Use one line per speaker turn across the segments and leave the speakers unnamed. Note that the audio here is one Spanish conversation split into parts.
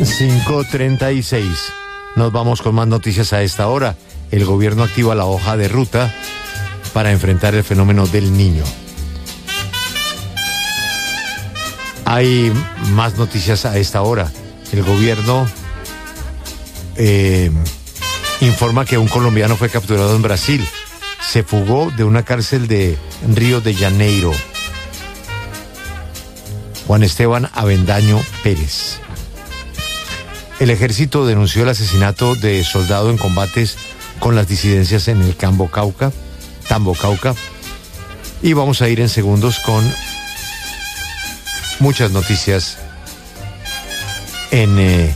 5:36. Nos vamos con más noticias a esta hora. El gobierno activa la hoja de ruta para enfrentar el fenómeno del Niño. Hay más noticias a esta hora. El gobierno informa que un colombiano fue capturado en Brasil. Se fugó de una cárcel de Río de Janeiro. Juan Esteban Avendaño Pérez. El ejército denunció el asesinato de soldado en combates con las disidencias en el Tambo Cauca. Y vamos a ir en segundos con muchas noticias en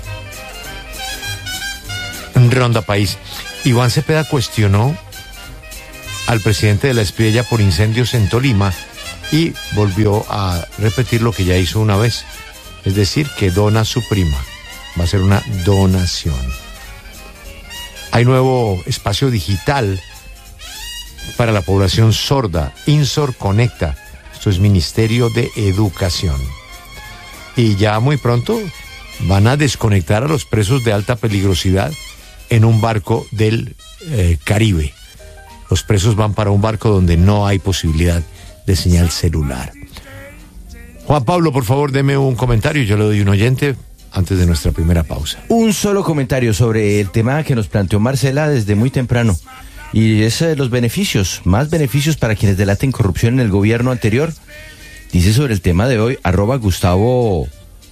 Ronda País. Iván Cepeda cuestionó al presidente de la Espriella por incendios en Tolima y volvió a repetir lo que ya hizo una vez, es decir, que dona su prima. Va a ser una donación. Hay nuevo espacio digital para la población sorda. INSOR Conecta. Esto es Ministerio de Educación. Y ya muy pronto van a desconectar a los presos de alta peligrosidad en un barco del Caribe. Los presos van para un barco donde no hay posibilidad de señal celular. Juan Pablo, por favor, deme un comentario. Yo le doy un oyente antes de nuestra primera pausa.
Un solo comentario sobre el tema que nos planteó Marcela desde muy temprano. Y es los beneficios, más beneficios para quienes delaten corrupción en el gobierno anterior. Dice sobre el tema de hoy, @Gustavo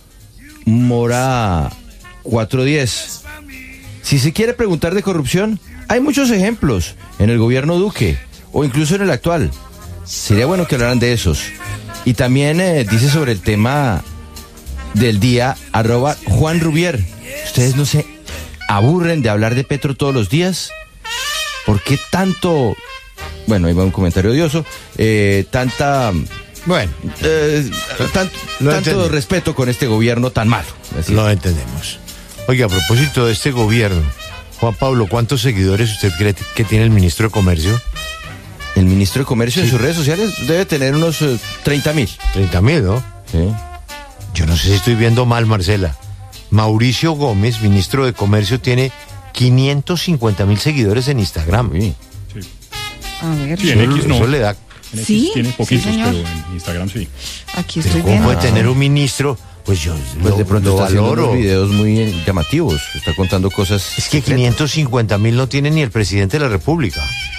Mora 410. Si se quiere preguntar de corrupción, hay muchos ejemplos en el gobierno Duque o incluso en el actual. Sería bueno que hablaran de esos. Y también dice sobre el tema del día, @Juan Rubier. ¿Ustedes no se aburren de hablar de Petro todos los días? ¿Por qué tanto? Bueno, ahí va un comentario odioso. Tanto respeto con este gobierno tan malo. Así.
Lo entendemos. Oiga, a propósito de este gobierno, Juan Pablo, ¿cuántos seguidores usted cree que tiene el ministro de Comercio?
El ministro de Comercio en sus redes sociales debe tener unos 30.000.
30.000, ¿no?
Sí.
Yo no sé si estoy viendo mal, Marcela. Mauricio Gómez, ministro de Comercio, tiene 550.000 seguidores en Instagram.
Sí.
A ver.
Sí, en X no.
Eso le da.
En X
Sí,
tiene poquitos,
sí,
pero en Instagram sí.
Aquí estoy
¿Cómo
viendo.
puede tener un ministro? Pues yo
Pues de pronto
lo
está haciendo
valoro.
unos videos muy llamativos. Está contando cosas.
Es que 550.000 no tiene ni el presidente de la República.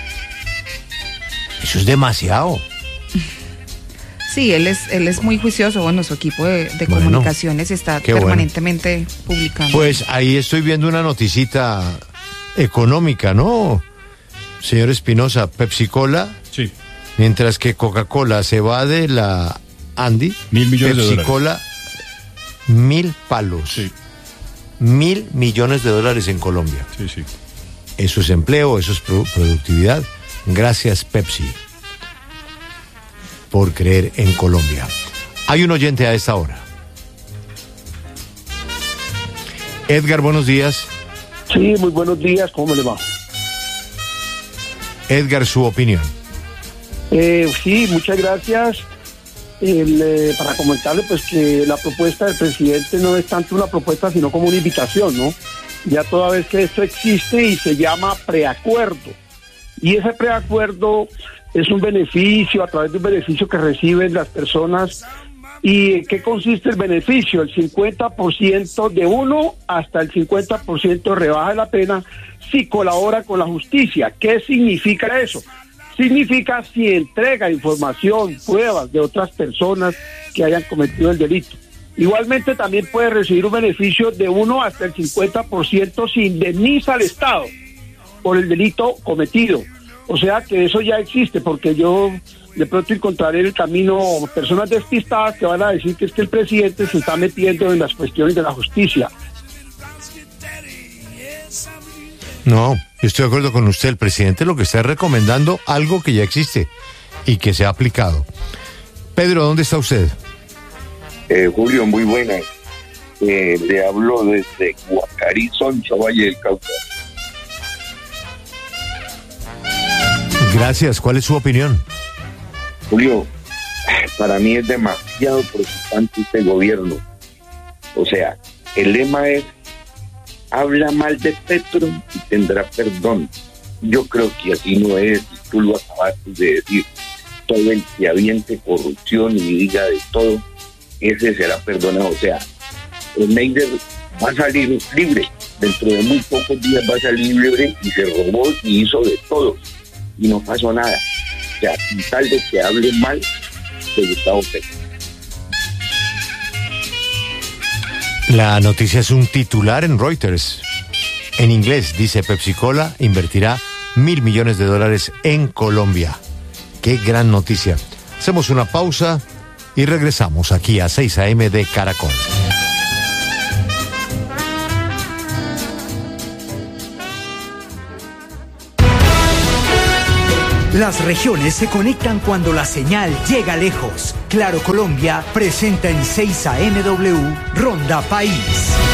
Eso es demasiado.
Sí, él es muy juicioso. Bueno, su equipo de
Bueno,
comunicaciones está
qué bueno.
permanentemente publicando.
Pues ahí estoy viendo una noticita económica, ¿no? Señor Espinosa, Pepsi-Cola,
Sí.
mientras que Coca-Cola se va de la Andy,
1.000 millones de dólares.
Pepsi-Cola, 1.000 palos.
Sí.
1.000 millones de dólares en Colombia.
Sí, sí.
Eso es empleo, eso es productividad. Gracias, Pepsi, por creer en Colombia. Hay un oyente a esta hora. Edgar, buenos días.
Sí, muy buenos días, ¿cómo le va?
Edgar, su opinión.
Sí, muchas gracias. Para comentarle pues que la propuesta del presidente no es tanto una propuesta sino como una invitación, ¿no? Ya toda vez que esto existe y se llama preacuerdo. Y ese preacuerdo es un beneficio, a través de un beneficio que reciben las personas. ¿Y en qué consiste el beneficio? El 50% de uno hasta el 50% rebaja de la pena si colabora con la justicia. ¿Qué significa eso? Significa si entrega información, pruebas de otras personas que hayan cometido el delito. Igualmente también puede recibir un beneficio de 1 hasta el 50% si indemniza al Estado por el delito cometido. O sea que eso ya existe, porque yo de pronto encontraré en el camino personas despistadas que van a decir que es que el presidente se está metiendo en las cuestiones de la justicia.
No, yo estoy de acuerdo con usted. El presidente lo que está recomendando algo que ya existe y que se ha aplicado. Pedro, ¿dónde está usted?
Julio, muy buenas. Le hablo desde Guacarí, Soncha, Valle del Cauca.
Gracias. ¿Cuál es su opinión?
Julio, para mí es demasiado preocupante este gobierno. O sea, El lema es: habla mal de Petro y tendrá perdón. Yo creo que así no es, y tú lo acabaste de decir. Todo el que aviente corrupción y diga de todo, ese será perdonado. O sea, Neider va a salir libre. Dentro de muy pocos días va a salir libre, y se robó y hizo de todo y no pasó nada. O sea, sin tal de que hable mal de Gustavo Petro.
La noticia es un titular en Reuters. En inglés dice: PepsiCola invertirá $1.000 millones en Colombia. Qué gran noticia. Hacemos una pausa y regresamos aquí a 6 AM de Caracol.
Las regiones se conectan cuando la señal llega lejos. Claro Colombia presenta en 6 AMW Ronda País.